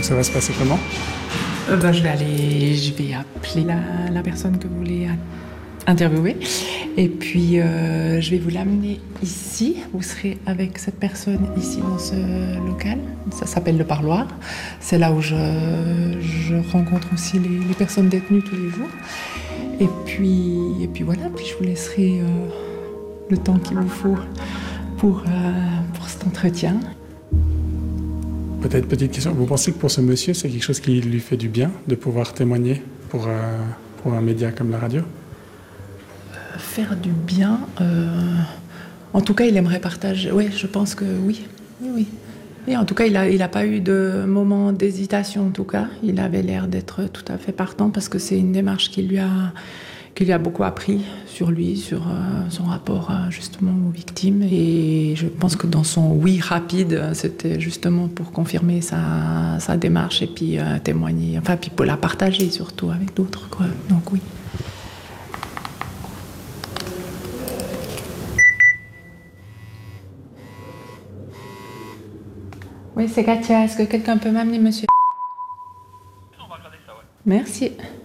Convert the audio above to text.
Donc ça va se passer comment? Je vais appeler la personne que vous voulez interviewer et puis je vais vous l'amener ici. Vous serez avec cette personne ici dans ce local. Ça s'appelle le parloir. C'est là où je rencontre aussi les personnes détenues tous les jours. Et puis voilà, puis je vous laisserai le temps qu'il vous faut pour cet entretien. Peut-être petite question, vous pensez que pour ce monsieur, c'est quelque chose qui lui fait du bien de pouvoir témoigner pour un média comme la radio? Faire du bien, en tout cas il aimerait partager, oui je pense que oui. Et en tout cas il a pas eu de moment d'hésitation en tout cas, il avait l'air d'être tout à fait partant parce que c'est une démarche qui lui a beaucoup appris sur lui, sur son rapport justement aux victimes. Et je pense que dans son oui rapide, c'était justement pour confirmer sa démarche et puis témoigner, enfin puis pour la partager surtout avec d'autres, quoi. Donc oui. Oui, c'est Katia. Est-ce que quelqu'un peut m'amener monsieur? On va regarder ça, ouais. Merci.